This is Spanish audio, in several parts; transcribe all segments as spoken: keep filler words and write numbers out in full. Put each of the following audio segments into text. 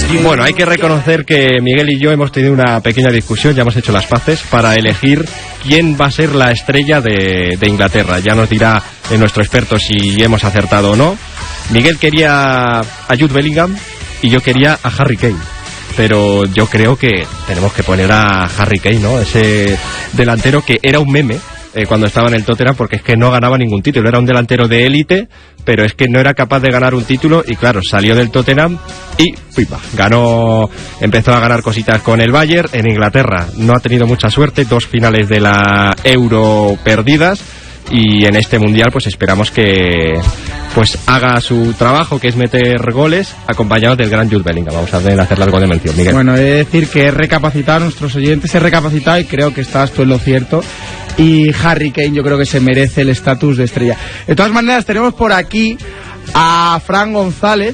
Bueno, hay que reconocer que Miguel y yo hemos tenido una pequeña discusión, ya hemos hecho las paces para elegir quién va a ser la estrella de, de Inglaterra. Ya nos dirá eh, nuestro experto si hemos acertado o no. Miguel quería a Jude Bellingham y yo quería a Harry Kane. Pero yo creo que tenemos que poner a Harry Kane, ¿no? Ese delantero que era un meme eh, cuando estaba en el Tottenham, porque es que no ganaba ningún título. Era un delantero de élite, pero es que no era capaz de ganar un título. Y claro, salió del Tottenham y pipa, ganó, empezó a ganar cositas con el Bayern. En Inglaterra no ha tenido mucha suerte, dos finales de la Euro perdidas. Y en este Mundial pues esperamos que pues haga su trabajo, que es meter goles, acompañado del gran Jude Bellingham. Vamos a hacerle algo de mención, Miguel. Bueno, he de decir que he recapacitado a nuestros oyentes, he recapacitado y creo que estás tú en lo cierto. Y Harry Kane yo creo que se merece el estatus de estrella. De todas maneras, tenemos por aquí a Fran González,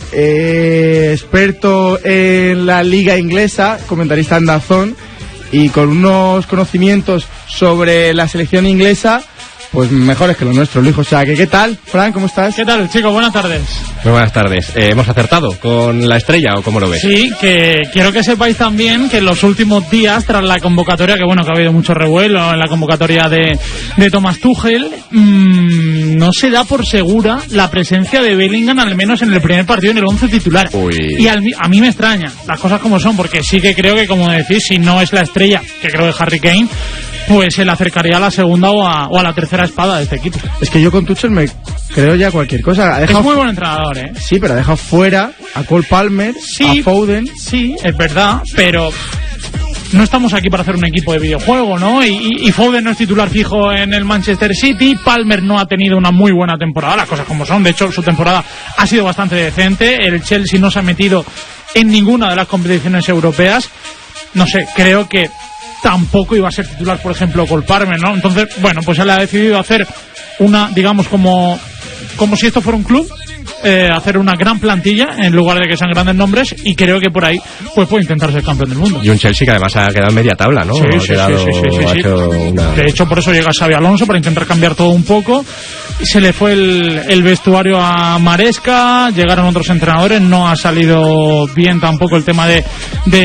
eh, experto en la liga inglesa, comentarista en DAZN, y con unos conocimientos sobre la selección inglesa pues mejores que los nuestros, Luis. O sea, que ¿qué tal? Fran, ¿cómo estás? ¿Qué tal, chicos? Buenas tardes. Muy buenas tardes. Eh, ¿Hemos acertado con la estrella o cómo lo ves? Sí, que quiero que sepáis también que en los últimos días, tras la convocatoria, que bueno, que ha habido mucho revuelo en la convocatoria de, de Thomas Tuchel, mmm, no se da por segura la presencia de Bellingham, al menos en el primer partido, en el once titular. Uy. Y al, a mí me extraña, las cosas como son, porque sí que creo que, como decís, si no es la estrella, que creo que Harry Kane, pues se le acercaría a la segunda o a, o a la tercera espada de este equipo. Es que yo con Tuchel me creo ya cualquier cosa. Ha es muy buen entrenador, ¿eh? Sí, pero ha dejado fuera a Cole Palmer, sí, a Foden. Sí, es verdad, pero no estamos aquí para hacer un equipo de videojuego, ¿no? Y, y, y Foden no es titular fijo en el Manchester City. Palmer no ha tenido una muy buena temporada, las cosas como son. De hecho, su temporada ha sido bastante decente. El Chelsea no se ha metido en ninguna de las competiciones europeas. No sé, creo que tampoco iba a ser titular, por ejemplo, Cole Palmer, ¿no? Entonces, bueno, pues él ha decidido hacer una, digamos, como, como si esto fuera un club, eh, hacer una gran plantilla en lugar de que sean grandes nombres, y creo que por ahí pues puede intentar ser campeón del mundo. Y un Chelsea que además ha quedado en media tabla, ¿no? Sí, sí, quedado, sí, sí, sí, sí, sí. Una... De hecho, por eso llega Xabi Alonso, para intentar cambiar todo un poco. Se le fue el, el vestuario a Maresca, llegaron otros entrenadores, no ha salido bien tampoco el tema de,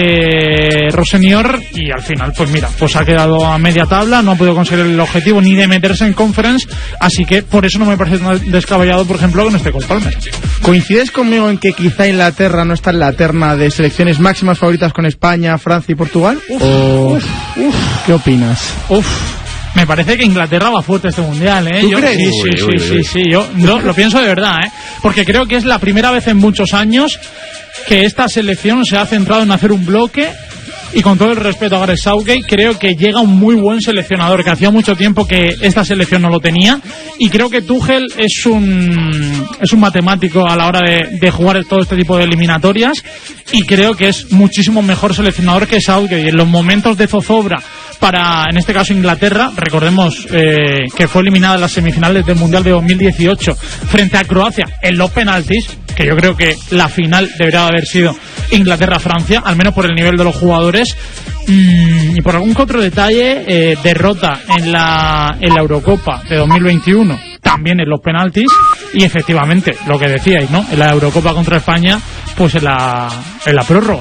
de Rosenior, y al final, pues mira, pues ha quedado a media tabla, no ha podido conseguir el objetivo ni de meterse en Conference, así que por eso no me parece tan descabellado, por ejemplo, que no esté Cole Palmer. ¿Coincides conmigo en que quizá Inglaterra no está en la terna de selecciones máximas favoritas con España, Francia y Portugal? Uf, ¿O uf, uf. ¿Qué opinas? Uf. Me parece que Inglaterra va fuerte este mundial, ¿eh? ¿Tú yo, crees? Sí, Uy, sí, uy, sí, uy. sí, sí, yo lo, lo pienso de verdad, ¿eh? Porque creo que es la primera vez en muchos años que esta selección se ha centrado en hacer un bloque. Y con todo el respeto a Gareth Southgate, creo que llega un muy buen seleccionador, que hacía mucho tiempo que esta selección no lo tenía, y creo que Tuchel es un es un matemático a la hora de, de jugar todo este tipo de eliminatorias, y creo que es muchísimo mejor seleccionador que Southgate. Y en los momentos de zozobra para, en este caso, Inglaterra, recordemos eh, que fue eliminada en las semifinales del Mundial de dos mil dieciocho frente a Croacia en los penaltis, que yo creo que la final debería haber sido Inglaterra-Francia, al menos por el nivel de los jugadores, mm, y por algún que otro detalle, eh, derrota en la, en la Eurocopa de dos mil veintiuno, también en los penaltis, y efectivamente, lo que decíais, ¿no? En la Eurocopa contra España, pues en la, en la prórroga.